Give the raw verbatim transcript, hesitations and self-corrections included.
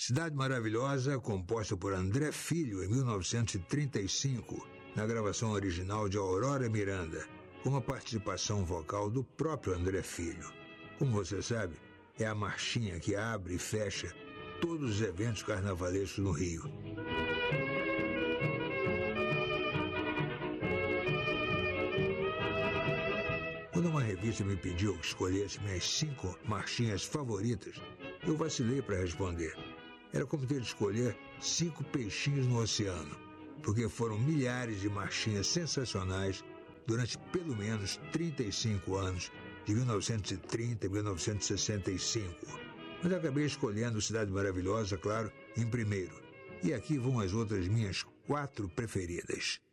Cidade Maravilhosa, composta por André Filho em mil novecentos e trinta e cinco, na gravação original de Aurora Miranda, com a participação vocal do próprio André Filho. Como você sabe, é a marchinha que abre e fecha todos os eventos carnavalescos no Rio. Quando uma revista me pediu que escolhesse minhas cinco marchinhas favoritas, eu vacilei para responder. Era como ter de escolher cinco peixinhos no oceano, porque foram milhares de marchinhas sensacionais durante pelo menos trinta e cinco anos, de mil novecentos e trinta a mil novecentos e sessenta e cinco. Mas acabei escolhendo Cidade Maravilhosa, claro, em primeiro. E aqui vão as outras minhas quatro preferidas.